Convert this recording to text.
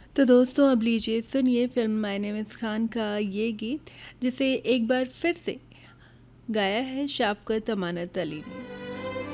तो दोस्तों अब लीजिए सुनिए film my name is Khan का ये गीत, जिसे एक बार फिर से गाया है शफ़क़त अमानत अली ने।